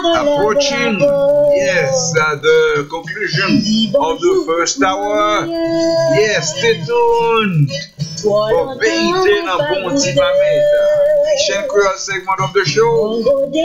approaching, yes, the conclusion of the first hour. Yes, stay tuned for Payton Bon Timamid, Haitian Creole segment of the show.